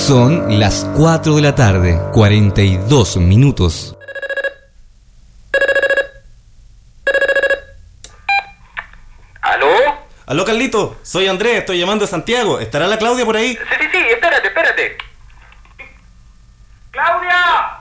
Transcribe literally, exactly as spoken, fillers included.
Son las cuatro de la tarde, cuarenta y dos minutos. ¿Aló? Aló, Carlito, soy Andrés, estoy llamando de Santiago. ¿Estará la Claudia por ahí? Sí, sí, sí, espérate, espérate. ¡Claudia!